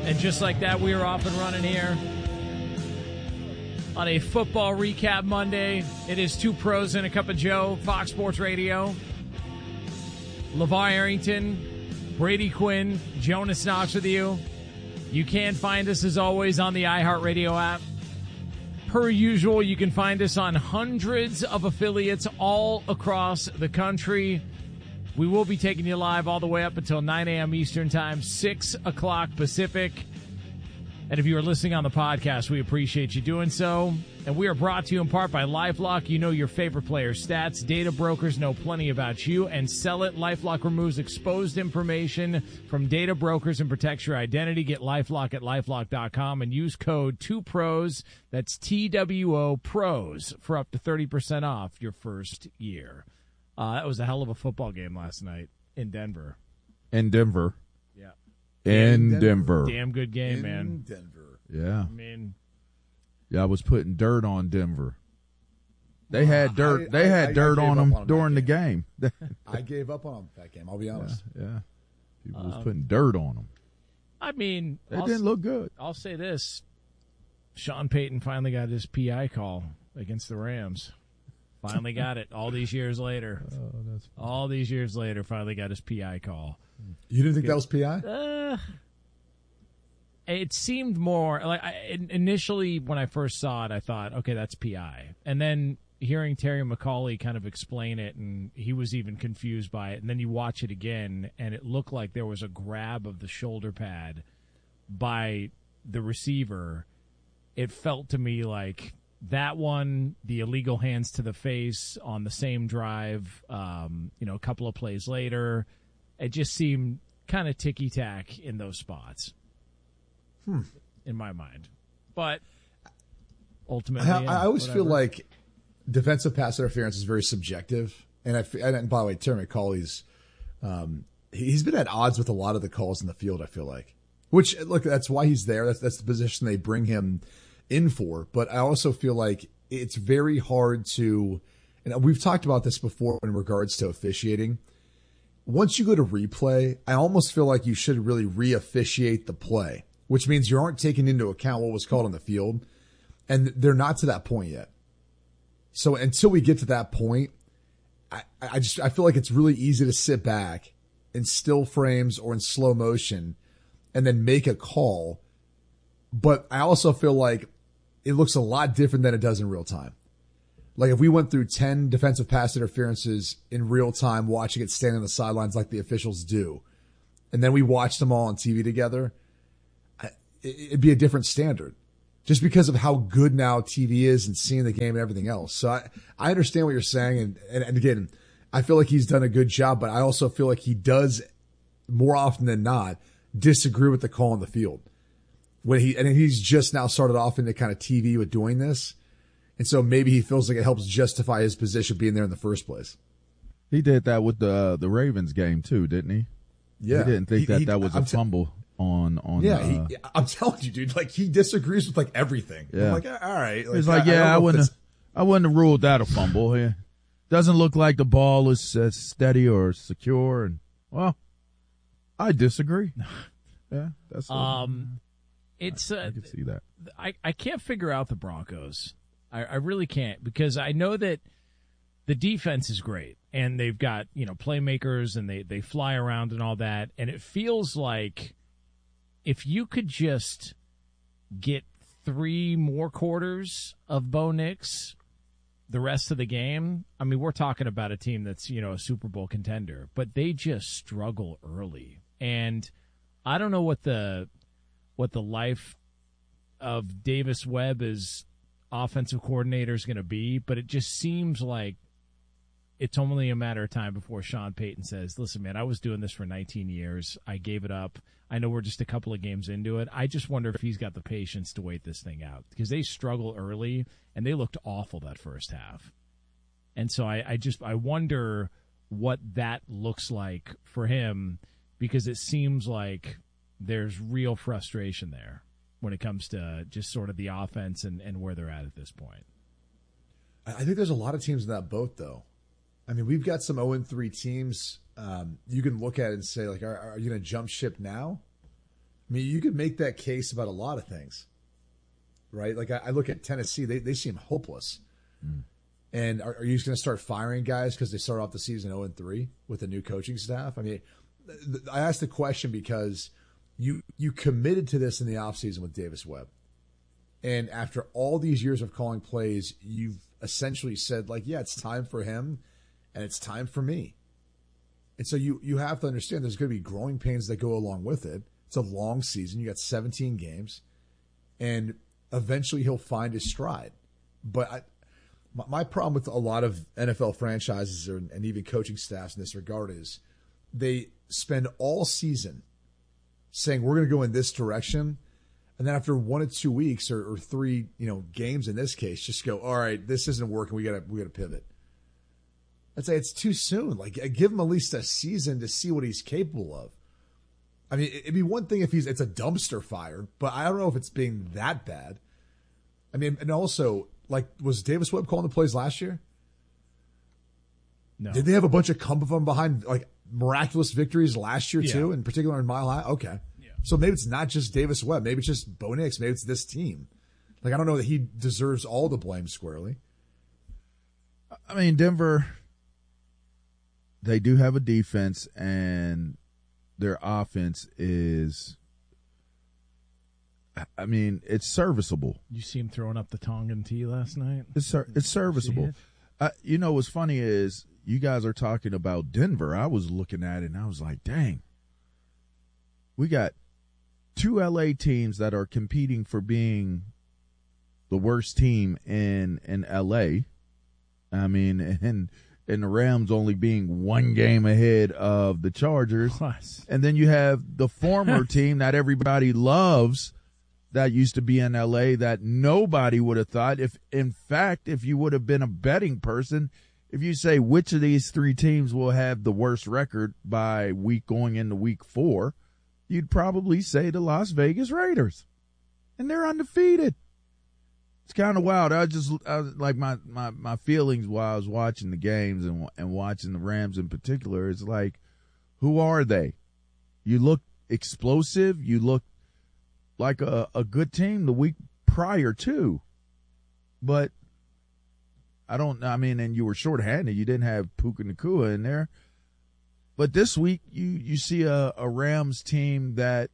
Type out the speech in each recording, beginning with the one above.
And just like that, we are off and running here on a football recap Monday. It is Two Pros and a Cup of Joe, Fox Sports Radio. LeVar Arrington, Brady Quinn, Jonas Knox with you. You can find us, as always, on the iHeartRadio app. Per usual, you can find us on hundreds of affiliates all across the country. We will be taking you live all the way up until 9 a.m. Eastern Time, 6 o'clock Pacific. And if you are listening on the podcast, we appreciate you doing so. And we are brought to you in part by LifeLock. You know your favorite players' stats. Data brokers know plenty about you and sell it. LifeLock removes exposed information from data brokers and protects your identity. Get LifeLock at LifeLock.com and use code 2PROS. That's TWO PROS for up to 30% off your first year. That was a hell of a football game last night in Denver. In Denver. Yeah. In Denver. Damn good game, man. In Denver. Yeah. I mean, yeah, I was putting dirt on Denver. They had dirt. They had dirt on them during the game. I gave up on them that game. I'll be honest. Yeah. People was putting dirt on them. I mean, They didn't look good. I'll say this. Sean Payton finally got his PI call against the Rams. Finally got it all these years later. All these years later, finally got his PI call. You didn't think that was PI? It seemed more like initially when I first saw it, I thought, okay, that's PI. And then hearing Terry McAulay kind of explain it, and he was even confused by it. And then you watch it again, and it looked like there was a grab of the shoulder pad by the receiver. It felt to me like that one, the illegal hands to the face on the same drive, a couple of plays later, it just seemed kind of ticky-tack in those spots, in my mind. But ultimately, I always feel like defensive pass interference is very subjective. And by the way, Terry McAuley's, he's been at odds with a lot of the calls in the field, I feel like. Which, look, that's why he's there. That's the position they bring him in for. But I also feel like it's very hard to, and we've talked about this before in regards to officiating. Once you go to replay, I almost feel like you should really re-officiate the play, which means you aren't taking into account what was called on the field. And they're not to that point yet. So until we get to that point, I feel like it's really easy to sit back in still frames or in slow motion and then make a call. But I also feel like it looks a lot different than it does in real time. Like if we went through 10 defensive pass interferences in real time, watching it stand on the sidelines like the officials do, and then we watched them all on TV together, it'd be a different standard just because of how good now TV is and seeing the game and everything else. So I understand what you're saying. And again, I feel like he's done a good job, but I also feel like he does more often than not disagree with the call on the field. He's just now started off into kind of TV with doing this. And so maybe he feels like it helps justify his position being there in the first place. He did that with the Ravens game too, didn't he? Yeah. He didn't think that was a fumble on. Yeah, I'm telling you, dude. Like he disagrees with like everything. Yeah. I'm like, all right. He's like, I wouldn't have ruled that a fumble. Yeah. Doesn't look like the ball is steady or secure, and well, I disagree. Yeah, that's it's I can see that. I can't figure out the Broncos. I really can't, because I know that the defense is great and they've got, playmakers and they fly around and all that. And it feels like if you could just get 3 more quarters of Bo Nix the rest of the game, I mean, we're talking about a team that's, a Super Bowl contender, but they just struggle early. And I don't know what the life of Davis Webb as offensive coordinator is going to be, but it just seems like it's only a matter of time before Sean Payton says, listen, man, I was doing this for 19 years. I gave it up. I know we're just a couple of games into it. I just wonder if he's got the patience to wait this thing out, because they struggle early and they looked awful that first half. And so I wonder what that looks like for him, because it seems like there's real frustration there when it comes to just sort of the offense and where they're at this point. I think there's a lot of teams in that boat, though. I mean, we've got some 0-3 teams you can look at and say, like, are you going to jump ship now? I mean, you could make that case about a lot of things, right? Like I look at Tennessee; they seem hopeless. And are you just going to start firing guys because they start off the season 0-3 with a new coaching staff? I mean, I asked the question because you committed to this in the offseason with Davis Webb. And after all these years of calling plays, you've essentially said, like, yeah, it's time for him and it's time for me. And so you have to understand there's going to be growing pains that go along with it. It's a long season. You got 17 games. And eventually he'll find his stride. But my problem with a lot of NFL franchises and even coaching staffs in this regard is they spend all season saying we're going to go in this direction, and then after 1 or 2 weeks or 3 games in this case, just go, all right, this isn't working. We got to pivot. I'd say it's too soon. Like, give him at least a season to see what he's capable of. I mean, it'd be one thing if it's a dumpster fire, but I don't know if it's being that bad. I mean, and also, like, was Davis Webb calling the plays last year? No. Did they have a bunch of come from behind, like, miraculous victories last year, too, Yeah. in particular in Mile High? Okay. Yeah. So maybe it's not just Davis Webb. Maybe it's just Bo Nix. Maybe it's this team. Like, I don't know that he deserves all the blame squarely. I mean, Denver, they do have a defense, and their offense is, I mean, it's serviceable. You see him throwing up the Tongan tea last night? It's serviceable. What's funny is you guys are talking about Denver. I was looking at it, and I was like, dang. We got 2 LA teams that are competing for being the worst team in LA. I mean, and the Rams only being 1 game ahead of the Chargers. Plus. And then you have the former team that everybody loves that used to be in LA that nobody would have thought. If you would have been a betting person, if you say which of these 3 teams will have the worst record by going into week 4, you'd probably say the Las Vegas Raiders. And they're undefeated. It's kind of wild. I was like my feelings while I was watching the games and watching the Rams in particular is like, who are they? You look explosive. You look like a good team the week prior to, but and you were shorthanded. You didn't have Puka Nacua in there, but this week you see a Rams team that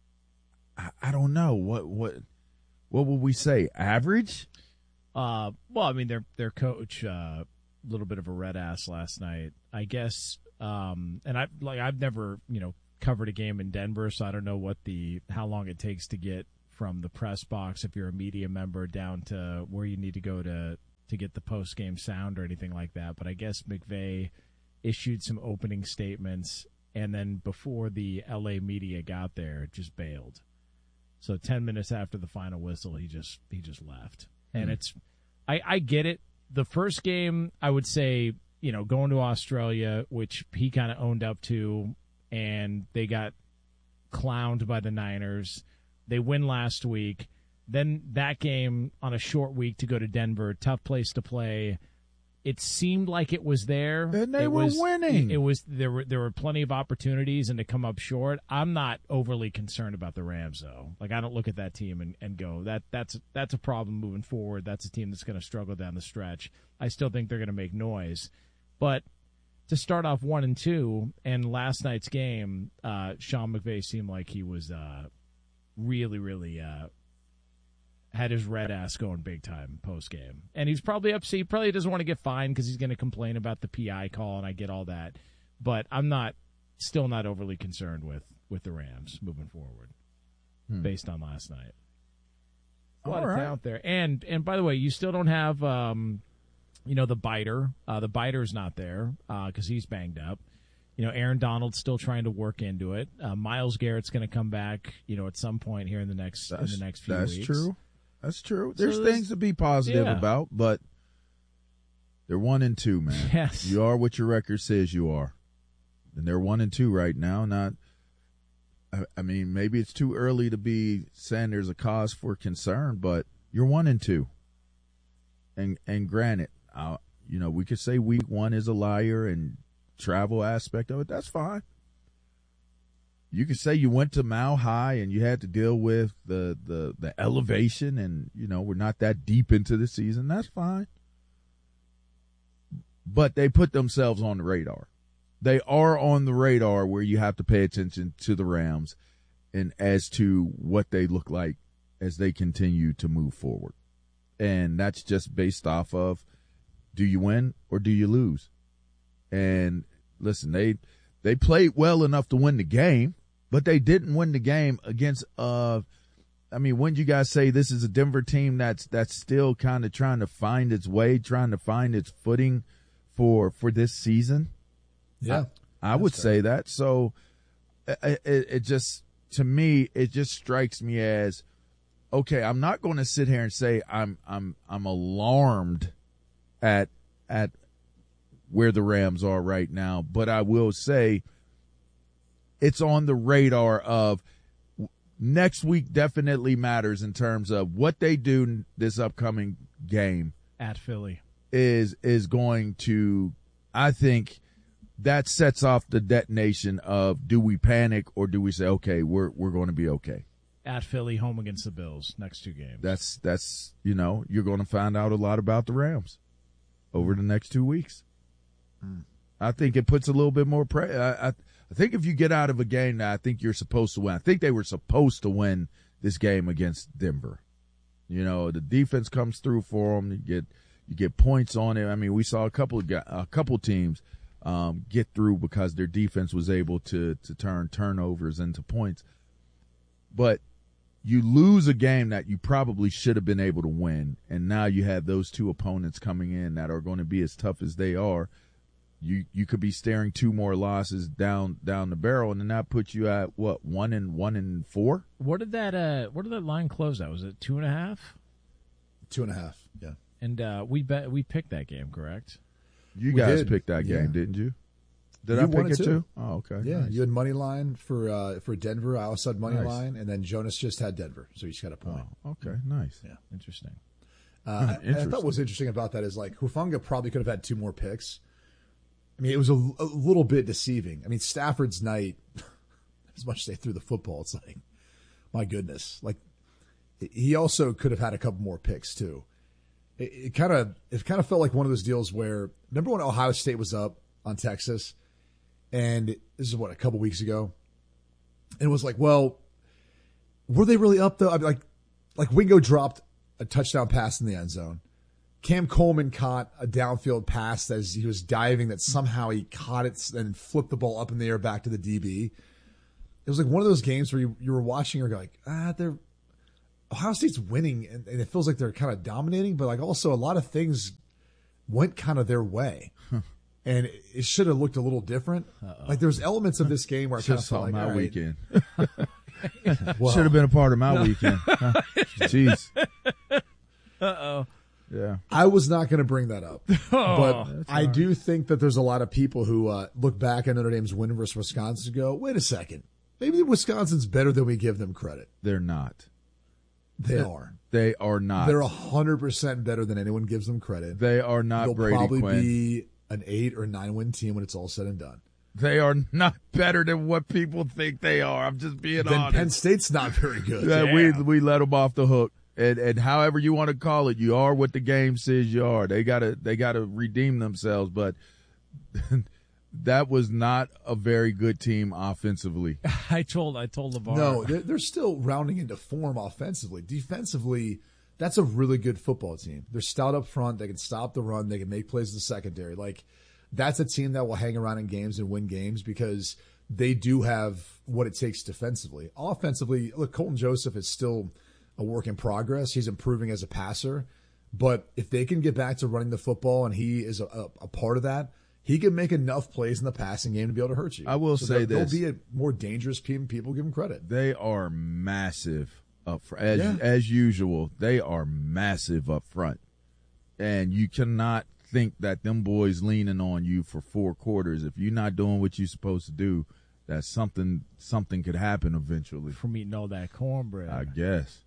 I don't know what would we say, average? Well, I mean, their coach, a little bit of a red ass last night, I guess. And I've never, covered a game in Denver, so I don't know how long it takes to get from the press box if you're a media member down to where you need to go to get the post game sound or anything like that. But I guess McVay issued some opening statements, and then before the LA media got there, just bailed. So 10 minutes after the final whistle, he just left. And I get it. The first game, I would say, going to Australia, which he kind of owned up to, and they got clowned by the Niners. They win last week. Then that game on a short week to go to Denver, tough place to play. It seemed like it was there. And they were winning. There were plenty of opportunities, and to come up short. I'm not overly concerned about the Rams, though. Like, I don't look at that team and go, that's a problem moving forward. That's a team that's going to struggle down the stretch. I still think they're going to make noise. But to start off 1-2, and last night's game, Sean McVay seemed like he was really, really had his red ass going big time post game, and he's probably upset. He probably doesn't want to get fined because he's going to complain about the PI call, and I get all that. But I'm still not overly concerned with the Rams moving forward, based on last night. A lot of talent there, and by the way, you still don't have the biter. The biter's not there because he's banged up. Aaron Donald's still trying to work into it. Myles Garrett's going to come back, at some point here in the next few weeks. That's true. That's true. There's things to be positive about, but they're 1-2, man. Yes. You are what your record says you are. And they're 1-2 right now. I mean, maybe it's too early to be saying there's a cause for concern, but you're 1-2. And granted, we could say week 1 is a liar and travel aspect of it. That's fine. you could say you went to Mile High and you had to deal with the elevation, and we're not that deep into the season. That's fine. But they put themselves on the radar. They are on the radar where you have to pay attention to the Rams and as to what they look like as they continue to move forward. And that's just based off of, do you win or do you lose? And listen, they played well enough to win the game, but they didn't win the game against wouldn't you guys say this is a Denver team that's still kind of trying to find its way, trying to find its footing for this season? Yeah. I would say that. So it just, to me, it just strikes me as, okay, I'm not going to sit here and say I'm alarmed at where the Rams are right now, but I will say it's on the radar of next week definitely matters in terms of what they do this upcoming game at Philly is going to, I think that sets off the detonation of, do we panic or do we say, okay, we're going to be okay? At Philly, home against the Bills, next 2 games. That's you're going to find out a lot about the Rams over the next 2 weeks. I think it puts a little bit more pressure. I think if you get out of a game that I think you're supposed to win, I think they were supposed to win this game against Denver. The defense comes through for them. You get points on it. I mean, we saw a couple teams get through because their defense was able to turn turnovers into points. But you lose a game that you probably should have been able to win, and now you have those 2 opponents coming in that are going to be as tough as they are. You could be staring 2 more losses down the barrel, and then that puts you at what, 1-4? What did that line close at? Was it 2.5? 2.5. Yeah. And we picked that game, correct? You guys picked that game, didn't you? Did I pick it too? Oh, okay. Yeah, nice. You had money line for Denver. I also had money line, and then Jonas just had Denver, so each got a point. Oh, okay, nice. Yeah, interesting. And I thought what was interesting about that is, like, Hufanga probably could have had 2 more picks. I mean, it was a little bit deceiving. I mean, Stafford's night, as much as they threw the football, it's like, my goodness. Like, he also could have had a couple more picks too. It kind of felt like one of those deals where, remember when Ohio State was up on Texas, and this is a couple weeks ago, and it was like, well, were they really up though? I mean, like Wingo dropped a touchdown pass in the end zone. Cam Coleman caught a downfield pass as he was diving that somehow he caught it and flipped the ball up in the air back to the DB. It was like one of those games where you were watching and you're like, Ohio State's winning, and it feels like they're kind of dominating, but like also a lot of things went kind of their way. And it should have looked a little different. Like there's elements of this game where I kind of felt like, my all right. weekend. Well, should have been a part of my weekend. Jeez. Uh-oh. Yeah. I was not going to bring that up, but I do think that there's a lot of people who look back at Notre Dame's win versus Wisconsin and go, wait a second, maybe Wisconsin's better than we give them credit. They're not. They are. They are not. They're 100% better than anyone gives them credit. They are not. They'll Brady probably Quinn. be an 8 or 9 win team when it's all said and done. They are not better than what people think they are. I'm just being Then honest. Penn State's not very good. Yeah, we let them off the hook. And however you want to call it, you are what the game says you are. They gotta redeem themselves, but that was not a very good team offensively. I told LeVar. No, they're still rounding into form offensively. Defensively, that's a really good football team. They're stout up front. They can stop the run. They can make plays in the secondary. Like, that's a team that will hang around in games and win games because they do have what it takes defensively. Offensively, look, Colton Joseph is still a work in progress. He's improving as a passer. But if they can get back to running the football and he is a part of that, he can make enough plays in the passing game to be able to hurt you. I will say this. They'll be a more dangerous team. People give them credit. They are massive up front. As usual, they are massive up front. And you cannot think that them boys leaning on you for 4 quarters. If you're not doing what you're supposed to do, that something could happen eventually. From eating all that cornbread. I guess.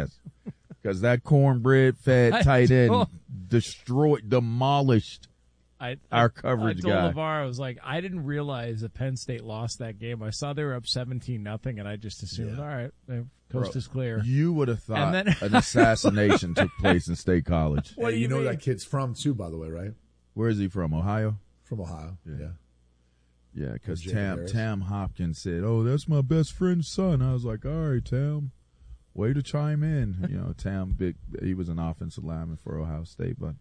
Because that cornbread fed tight end demolished our coverage I told guy. LeVar, I was like, I didn't realize that Penn State lost that game. I saw they were up 17-0, and I just assumed, all right, the coast is clear. You would have thought And then- an assassination took place in State College. What do you you know mean? where that kid's from too, by the way, right? Where is he from? Ohio? From Ohio. Yeah. Yeah, because Jacob Harris. Tam Hopkins said, "Oh, that's my best friend's son." I was like, "All right, Tam, way to chime in." You know, Tam, he was an offensive lineman for Ohio State, but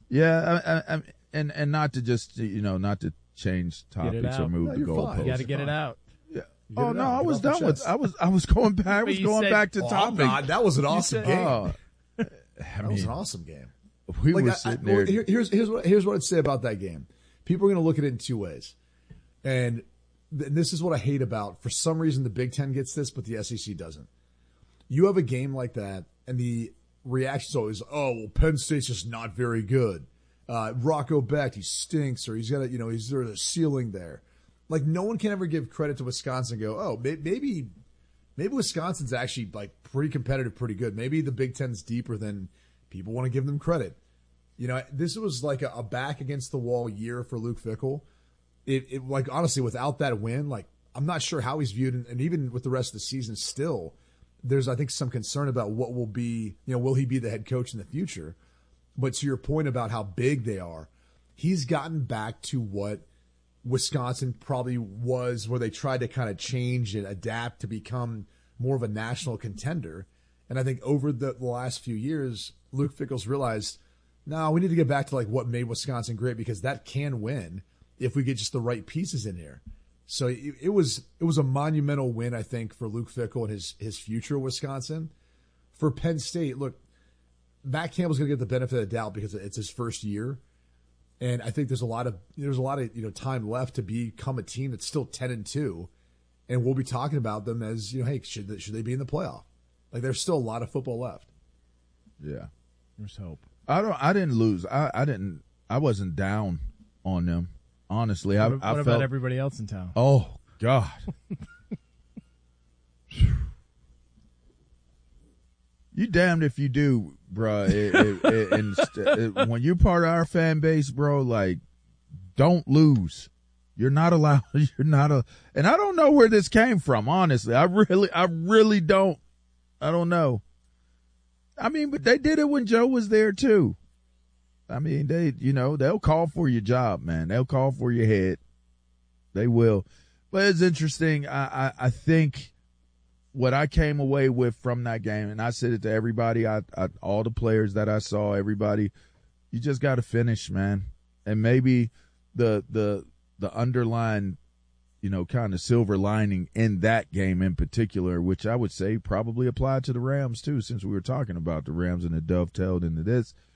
yeah, and not to just not to change topics or out. move No, the you're fine. goalposts. You got to get it out. Yeah. Get Oh it no, out. I Get was off the done with. chest. I was going back. I But was you going said- back to I'm topic. not. That was an awesome game. Oh, That was an awesome game. we Like, were sitting there. Here's what I'd say about that game. People are going to look at it in two ways, and this is what I hate about. For some reason, the Big Ten gets this, but the SEC doesn't. You have a game like that, and the reaction's always, "Oh, well, Penn State's just not very good. Rocco Becht, he stinks, or he's got there's a ceiling there." Like, no one can ever give credit to Wisconsin and go, "Oh, maybe Wisconsin's actually like pretty competitive, pretty good. Maybe the Big Ten's deeper than people want to give them credit." This was like a back against the wall year for Luke Fickell. It like, honestly, without that win, like, I'm not sure how he's viewed, and even with the rest of the season, still, there's, I think, some concern about what will be, will he be the head coach in the future? But to your point about how big they are, he's gotten back to what Wisconsin probably was, where they tried to kind of change and adapt to become more of a national contender. And I think over the last few years, Luke Fickell's realized, no, we need to get back to like what made Wisconsin great, because that can win if we get just the right pieces in here. So it was a monumental win, I think, for Luke Fickell and his future at Wisconsin. For Penn State, look, Matt Campbell's going to get the benefit of the doubt because it's his first year, and I think there's a lot of time left to become a team that's still 10-2, and we'll be talking about them as hey, should they be in the playoff? Like, there's still a lot of football left. Yeah, There's hope. I didn't lose. I wasn't down on them. Honestly, What I about felt everybody else in town? Oh God. You damned if you do, bro. When you're part of our fan base, bro, like, don't lose. You're not allowed. And I don't know where this came from. Honestly, I really don't. I don't know. I mean, but they did it when Joe was there too. I mean, they'll call for your job, man. They'll call for your head. They will. But it's interesting. I think what I came away with from that game, and I said it to everybody, all the players that I saw, everybody, you just got to finish, man. And maybe the underlying, kind of silver lining in that game in particular, which I would say probably applied to the Rams too, since we were talking about the Rams and it dovetailed into this,